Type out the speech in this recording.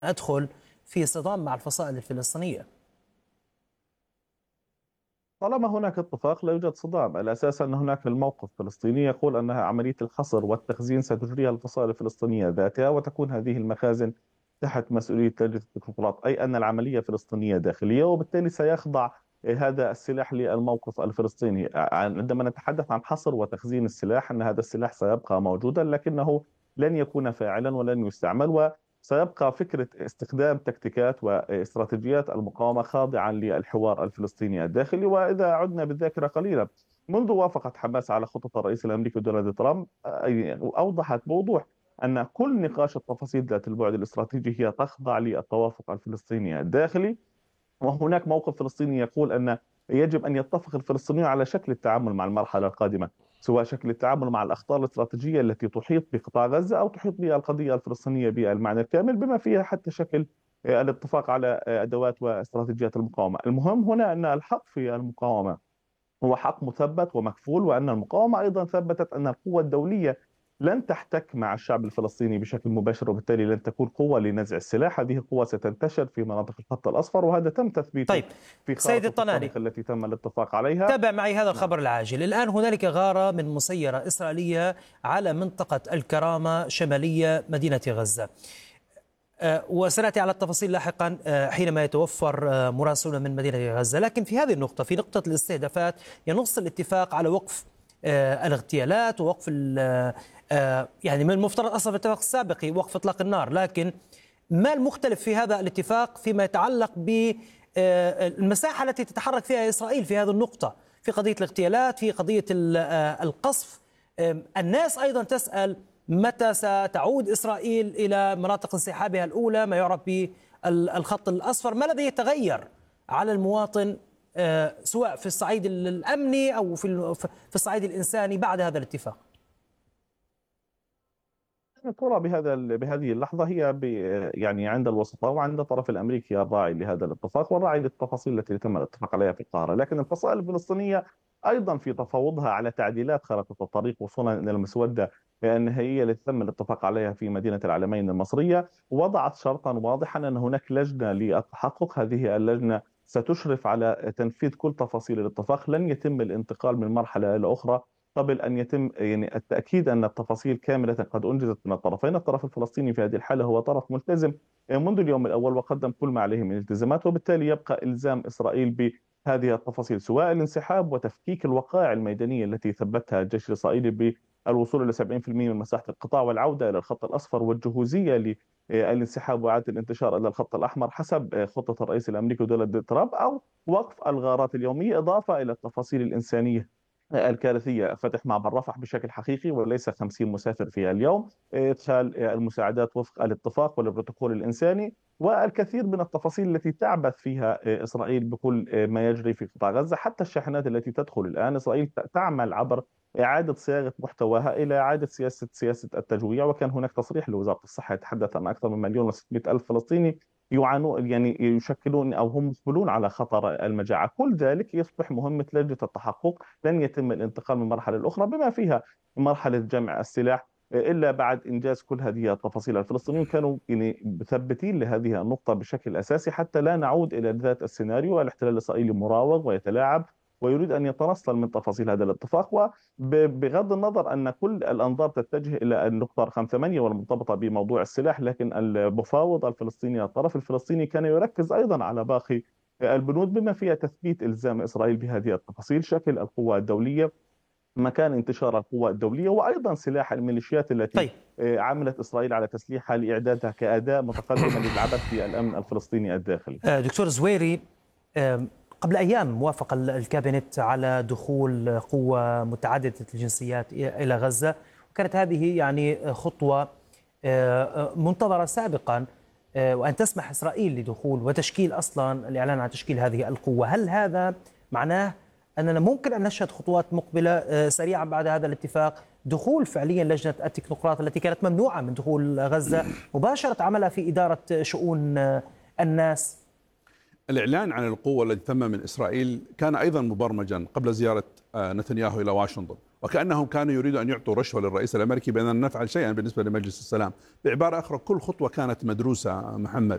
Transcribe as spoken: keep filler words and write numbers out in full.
أدخل في صدام مع الفصائل الفلسطينية. طالما هناك اتفاق لا يوجد صدام. الأساس أن هناك الموقف فلسطيني يقول أنها عملية الحصر والتخزين ستجريها الفصائل الفلسطينية ذاتها، وتكون هذه المخازن تحت مسؤولية لجنة التكنوقراط، أي أن العملية فلسطينية داخلية، وبالتالي سيخضع هذا السلاح للموقف الفلسطيني. عندما نتحدث عن حصر وتخزين السلاح، أن هذا السلاح سيبقى موجودا لكنه لن يكون فاعلا ولن يستعمل، سيبقى فكرة استخدام تكتيكات واستراتيجيات المقاومة خاضعا للحوار الفلسطيني الداخلي. وإذا عدنا بالذاكرة قليلا، منذ وافقت حماس على خطط الرئيس الأمريكي دونالد ترامب، أوضحت بوضوح أن كل نقاش التفاصيل ذات البعد الاستراتيجي هي تخضع للتوافق الفلسطيني الداخلي. وهناك موقف فلسطيني يقول أن يجب أن يتفق الفلسطينيون على شكل التعامل مع المرحلة القادمة، سواء شكل التعامل مع الأخطار الاستراتيجية التي تحيط بقطاع غزة أو تحيط بالقضية الفلسطينية بالمعنى الكامل، بما فيها حتى شكل الاتفاق على أدوات واستراتيجيات المقاومة. المهم هنا أن الحق في المقاومة هو حق مثبت ومكفول، وأن المقاومة أيضا ثبتت أن القوة الدولية لن تحتك مع الشعب الفلسطيني بشكل مباشر، وبالتالي لن تكون قوة لنزع السلاح. هذه القوة ستنتشر في مناطق الخط الأصفر، وهذا تم تثبيته طيب في سيد خارطة الطناني، الطريق التي تم الاتفاق عليها. تابع معي هذا نعم. الخبر العاجل. الآن هنالك غارة من مسيرة إسرائيلية على منطقة الكرامة شمالية مدينة غزة، وسنأتي على التفاصيل لاحقا حينما يتوفر مراسلون من مدينة غزة. لكن في هذه النقطة، في نقطة الاستهدافات، ينص الاتفاق على وقف الاغتيالات ووقف يعني من المفترض أصلا في الاتفاق السابق وقف إطلاق النار، لكن ما المختلف في هذا الاتفاق فيما يتعلق بالمساحة التي تتحرك فيها إسرائيل في هذه النقطة، في قضية الاغتيالات، في قضية القصف؟ الناس أيضا تسأل متى ستعود إسرائيل إلى مناطق انسحابها الأولى، ما يعرف بالخط الأصفر؟ ما الذي يتغير على المواطن سواء في الصعيد الأمني أو في في الصعيد الإنساني بعد هذا الاتفاق؟ الكرة بهذا بهذه اللحظة هي يعني عند الوسطاء وعند الطرف الأمريكي الراعي لهذا الاتفاق والراعي للتفاصيل التي تم الاتفاق عليها في القاهرة. لكن الفصائل الفلسطينية أيضا في تفاوضها على تعديلات خارطة الطريق وصولا إلى المسودة النهائية التي تم الاتفاق عليها في مدينة العلمين المصرية، وضعت شرطا واضحا أن هناك لجنة للتحقق. هذه اللجنة ستشرف على تنفيذ كل تفاصيل الاتفاق. لن يتم الانتقال من مرحلة إلى أخرى قبل أن يتم يعني التأكيد أن التفاصيل كاملة قد أنجزت من الطرفين. الطرف الفلسطيني في هذه الحالة هو طرف ملتزم منذ اليوم الأول وقدم كل ما عليه من التزامات، وبالتالي يبقى إلزام إسرائيل بهذه التفاصيل، سواء الانسحاب وتفكيك الوقائع الميدانية التي ثبتها الجيش الإسرائيلي بالوصول إلى سبعين بالمئة من مساحة القطاع والعودة إلى الخط الأصفر والجهوزية للانسحاب وإعادة الانتشار إلى الخط الأحمر حسب خطة الرئيس الأمريكي دونالد ترامب، أو وقف الغارات اليومية، إضافة إلى التفاصيل الإنسانية الكارثية، فتح معبر رفح بشكل حقيقي وليس خمسين مسافر في اليوم، إدخال المساعدات وفق الاتفاق والبروتوكول الإنساني، والكثير من التفاصيل التي تعبث فيها إسرائيل بكل ما يجري في قطاع غزة. حتى الشاحنات التي تدخل الآن، إسرائيل تعمل عبر إعادة صياغة محتواها إلى إعادة سياسة سياسة التجويع. وكان هناك تصريح لوزارة الصحة يتحدث عن أكثر من مليون وستمائة ألف فلسطيني يعانون يعني يشكلون أو هم مقبلون على خطر المجاعة. كل ذلك يصبح مهمة لجنة التحقق. لن يتم الانتقال من مرحلة الأخرى بما فيها مرحلة جمع السلاح إلا بعد إنجاز كل هذه التفاصيل. الفلسطينيون كانوا يعني مثبتين لهذه النقطة بشكل أساسي حتى لا نعود إلى ذات السيناريو. الاحتلال الإسرائيلي مراوغ ويتلاعب ويريد أن يتنصل من تفاصيل هذا الاتفاق، وبغض النظر أن كل الأنظار تتجه إلى النقطة رقم ثمانية والمرتبطة بموضوع السلاح، لكن المفاوض الفلسطيني الطرف الفلسطيني كان يركز أيضا على باقي البنود بما فيها تثبيت إلزام إسرائيل بهذه التفاصيل، شكل القوى الدولية، مكان انتشار القوى الدولية، وأيضا سلاح الميليشيات التي طيب عملت إسرائيل على تسليحها لإعدادها كأداة متقدمة للعبث في الأمن الفلسطيني الداخلي. دكتور زويري، قبل أيام وافق الكابينت على دخول قوة متعددة الجنسيات إلى غزة، وكانت هذه يعني خطوة منتظرة سابقا، وأن تسمح إسرائيل لدخول وتشكيل أصلا الإعلان عن تشكيل هذه القوة. هل هذا معناه أننا ممكن أن نشهد خطوات مقبلة سريعا بعد هذا الاتفاق، دخول فعليا لجنة التكنوقراط التي كانت ممنوعة من دخول غزة، مباشرة عملها في إدارة شؤون الناس؟ الإعلان عن القوة التي تم من إسرائيل كان أيضا مبرمجا قبل زيارة نتنياهو إلى واشنطن، وكأنهم كانوا يريدوا أن يعطوا رشوة للرئيس الأمريكي بأن نفعل شيئا بالنسبة لمجلس السلام. بعبارة أخرى، كل خطوة كانت مدروسة محمد.